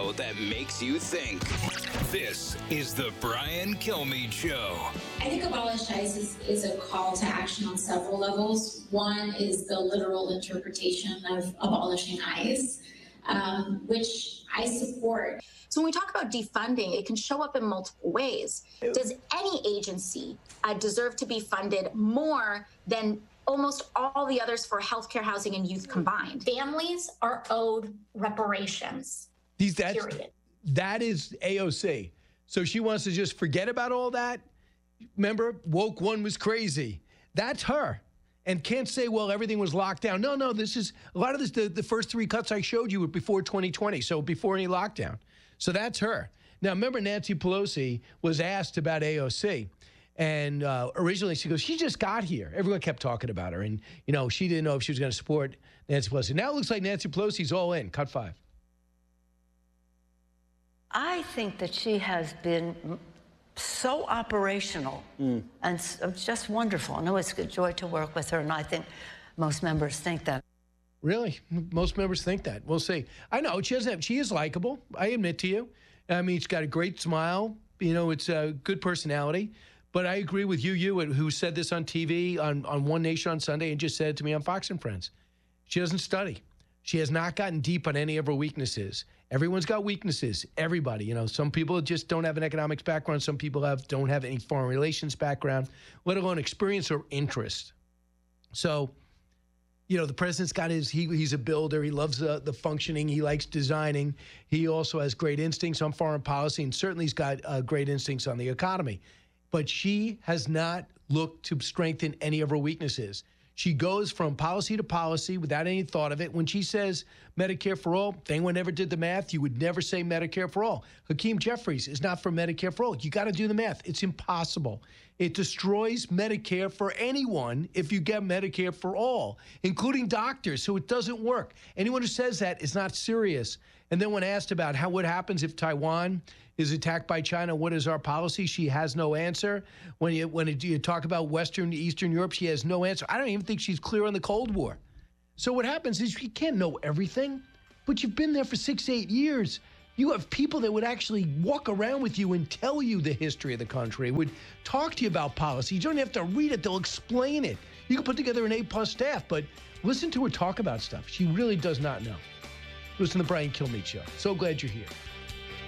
show that makes you think. This is the Brian Kilmeade Show. I think Abolish ICE is a call to action on several levels. One is the literal interpretation of abolishing ICE, which I support. So when we talk about defunding, it can show up in multiple ways. Does any agency deserve to be funded more than almost all the others for healthcare, housing, and youth combined? Families are owed reparations. Period. That is AOC. So she wants to just forget about all that. Remember, woke one was crazy. That's her. And can't say, well, everything was locked down. No, this is a lot of this. The first three cuts I showed you were before 2020, so before any lockdown. So that's her. Now, remember, Nancy Pelosi was asked about AOC. And originally she goes, she just got here. Everyone kept talking about her. And, she didn't know if she was going to support Nancy Pelosi. Now it looks like Nancy Pelosi's all in. Cut 5. I think that she has been so operational and just wonderful. I know it's a joy to work with her, and I think most members think that. Really? Most members think that. We'll see. I know. She is likable. I admit to you. I mean, she's got a great smile. It's a good personality. But I agree with you who said this on TV on One Nation on Sunday and just said it to me on Fox and Friends. She doesn't study. She has not gotten deep on any of her weaknesses. Everyone's got weaknesses. Everybody. Some people just don't have an economics background. Some people don't have any foreign relations background, let alone experience or interest. So, the president's got he's a builder. He loves the functioning. He likes designing. He also has great instincts on foreign policy, and certainly he's got great instincts on the economy. But she has not looked to strengthen any of her weaknesses. She goes from policy to policy without any thought of it. When she says Medicare for all, if anyone ever did the math, you would never say Medicare for all. Hakeem Jeffries is not for Medicare for all. You got to do the math. It's impossible. It destroys Medicare for anyone if you get Medicare for all, including doctors, so it doesn't work. Anyone who says that is not serious. And then when asked about what happens if Taiwan is attacked by China, what is our policy? She has no answer. When you talk about Western, Eastern Europe, she has no answer. I don't even think she's clear on the Cold War. So what happens is you can't know everything, but you've been there for 6-8 years. You have people that would actually walk around with you and tell you the history of the country, would talk to you about policy. You don't have to read it. They'll explain it. You can put together an A+ staff, but listen to her talk about stuff. She really does not know. Listen to the Brian Kilmeade Show. So glad you're here.